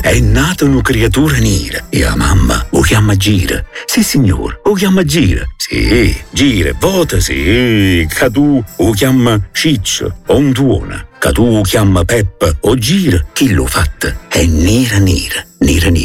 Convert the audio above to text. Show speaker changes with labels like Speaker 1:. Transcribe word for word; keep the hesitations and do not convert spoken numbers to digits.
Speaker 1: è nata una creatura nera e la mamma lo chiama Gira. Sì, signor, lo chiama Gira. Sì, Gira, vota sì, che tu lo chiama Ciccio o un tuona. Che tu lo chiama Peppa o Gira, chi lo fatta è nera nera, nera nera.